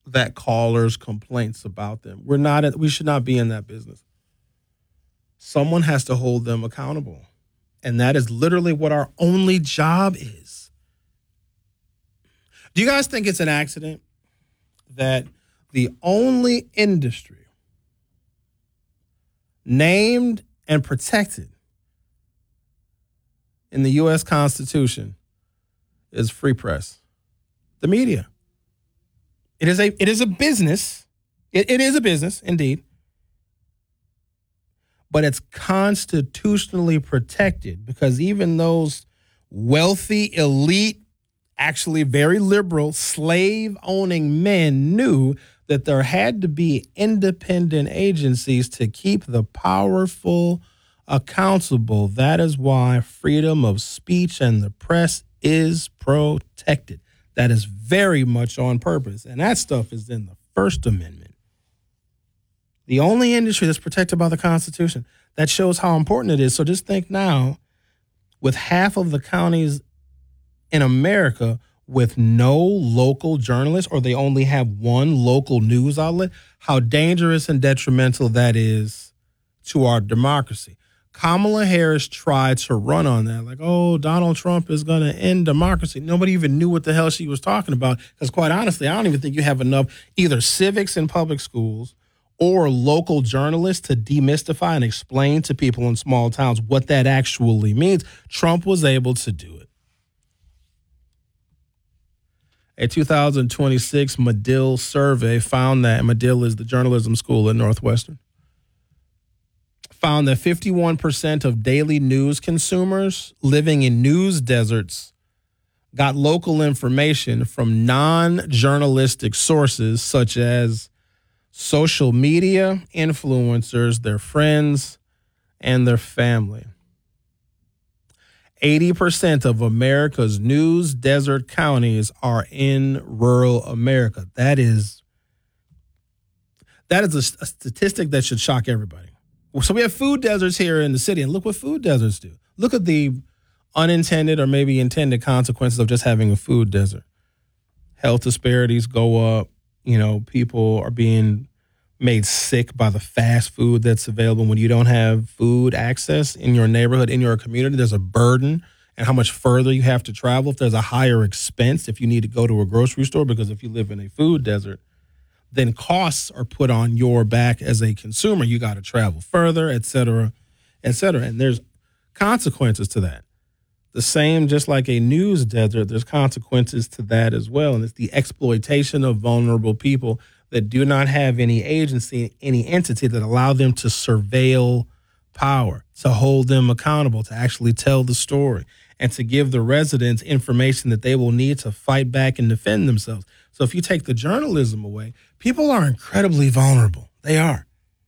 that callers' complaints about them. We should not be in that business. Someone has to hold them accountable. And that is literally what our only job is. Do you guys think it's an accident that the only industry named and protected in the U.S. Constitution is free press? The media. It is a business. It is a business, indeed. But it's constitutionally protected because even those wealthy, elite, actually very liberal, slave-owning men knew that there had to be independent agencies to keep the powerful accountable. That is why freedom of speech and the press is protected. That is very much on purpose. And that stuff is in the First Amendment. The only industry that's protected by the Constitution. That shows how important it is. So just think now, with half of the counties in America with no local journalists, or they only have one local news outlet, how dangerous and detrimental that is to our democracy. Kamala Harris tried to run on that, like, oh, Donald Trump is going to end democracy. Nobody even knew what the hell she was talking about, because quite honestly, I don't even think you have enough either civics in public schools or local journalists to demystify and explain to people in small towns what that actually means. Trump was able to do it. A 2026 Medill survey found that, Medill is the journalism school at Northwestern, found that 51% of daily news consumers living in news deserts got local information from non-journalistic sources such as social media influencers, their friends, and their family. 80% of America's news desert counties are in rural America. That is a statistic that should shock everybody. So we have food deserts here in the city, and look what food deserts do. Look at the unintended or maybe intended consequences of just having a food desert. Health disparities go up. People are being made sick by the fast food that's available when you don't have food access in your neighborhood, in your community. There's a burden and how much further you have to travel. If there's a higher expense, if you need to go to a grocery store, because if you live in a food desert, then costs are put on your back as a consumer. You got to travel further, et cetera, et cetera. And there's consequences to that. The same, just like a news desert, there's consequences to that as well. And it's the exploitation of vulnerable people that do not have any agency, any entity that allow them to surveil power, to hold them accountable, to actually tell the story, and to give the residents information that they will need to fight back and defend themselves. So if you take the journalism away, people are incredibly vulnerable. They are.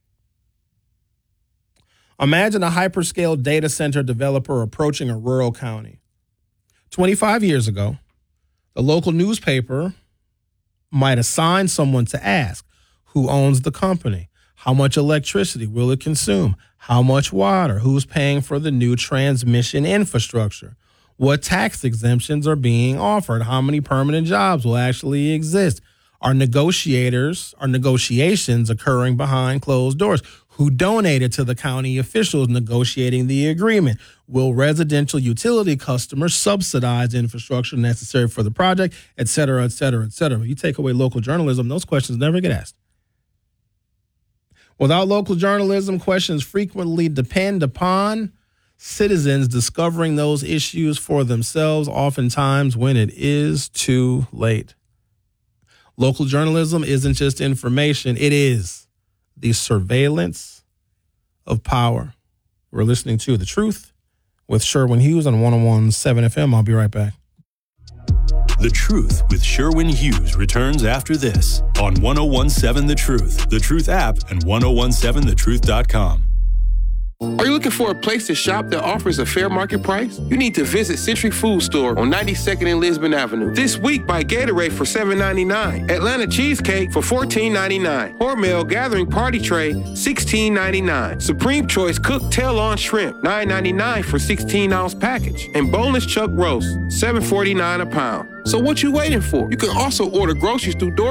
Imagine a hyperscale data center developer approaching a rural county. 25 years ago, the local newspaper might assign someone to ask, who owns the company? How much electricity will it consume? How much water? Who's paying for the new transmission infrastructure? What tax exemptions are being offered? How many permanent jobs will actually exist? Are negotiations occurring behind closed doors? Who donated to the county officials negotiating the agreement? Will residential utility customers subsidize infrastructure necessary for the project, et cetera, et cetera, et cetera? You take away local journalism, those questions never get asked. Without local journalism, questions frequently depend upon citizens discovering those issues for themselves, oftentimes when it is too late. Local journalism isn't just information, it is the surveillance of power. We're listening to The Truth with Sherwin Hughes on 101.7 FM. I'll be right back. The Truth with Sherwin Hughes returns after this on 101.7 The Truth, The Truth app, and 1017thetruth.com. Are you looking for a place to shop that offers a fair market price? You need to visit Century Food Store on 92nd and Lisbon Avenue. This week, buy Gatorade for $7.99, Atlanta Cheesecake for $14.99, Hormel Gathering Party Tray, $16.99, Supreme Choice Cooked Tail-on Shrimp, $9.99 for 16-ounce package, and Boneless Chuck Roast, $7.49 a pound. So what you waiting for? You can also order groceries through